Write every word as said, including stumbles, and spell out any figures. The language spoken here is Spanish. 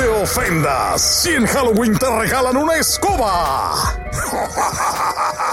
te ofendas si en Halloween te regalan una escoba.